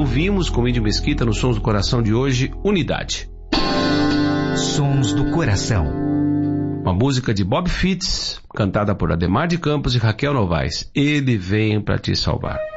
ouvimos com Índio Mesquita no Sons do Coração de hoje, Unidade. Sons do Coração. Uma música de Bob Fitts, cantada por Ademar de Campos e Raquel Novaes. Ele vem para te salvar.